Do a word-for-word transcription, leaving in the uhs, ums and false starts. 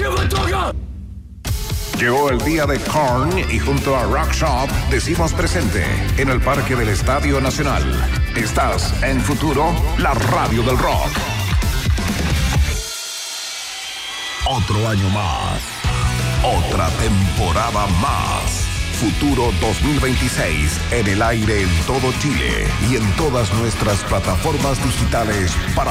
¿Qué me toca? Llegó el día de Korn y junto a Rock Shop decimos presente en el Parque del Estadio Nacional. Estás en Futuro, la radio del rock. Otro año más. Otra temporada más. Futuro dos mil veintiséis en el aire en todo Chile y en todas nuestras plataformas digitales para